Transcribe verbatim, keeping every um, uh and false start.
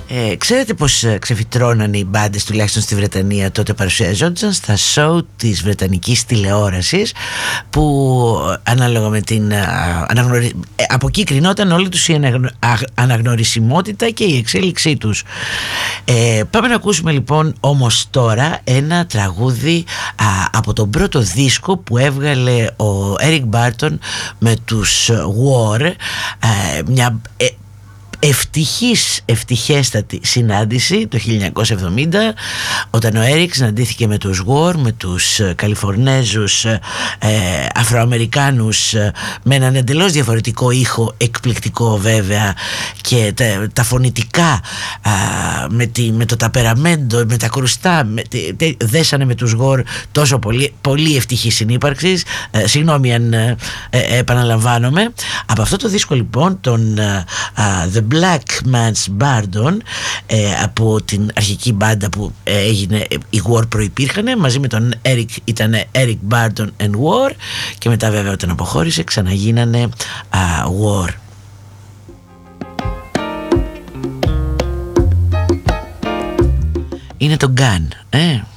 Ε, ξέρετε πως ξεφυτρώνανε οι μπάντες, τουλάχιστον στη Βρετανία τότε παρουσιαζόντουσαν στα show της βρετανικής τηλεόρασης, που ανάλογα με την αναγνωρι... από εκεί κρινόταν όλη τους η αναγνω... αναγνωρισιμότητα και η εξέλιξή τους. ε, Πάμε να ακούσουμε λοιπόν όμως τώρα ένα τραγούδι α, από τον πρώτο δίσκο που έβγαλε ο Eric Burdon με τους War, ε, μια ε, ευτυχής, ευτυχέστατη συνάντηση το χίλια εννιακόσια εβδομήντα, όταν ο Έρικ συναντήθηκε με τους War, με τους Καλιφορνέζους ε, Αφροαμερικάνους, ε, με έναν εντελώς διαφορετικό ήχο, εκπληκτικό βέβαια, και τα, τα φωνητικά ε, με, τη, με το ταπεραμέντο, με τα κρουστά, με, τε, δέσανε με τους War τόσο πολύ, πολύ ευτυχή συνύπαρξη. ε, συγγνώμη αν ε, ε, επαναλαμβάνομαι. Από αυτό το δίσκο λοιπόν, τον ε, The Black Man's Burdon, ε, από την αρχική μπάντα που ε, έγινε, ε, οι War προϋπήρχανε, μαζί με τον Eric ήταν Eric Burdon and War, και μετά βέβαια όταν αποχώρησε ξαναγίνανε α, War. Είναι το Gun, ε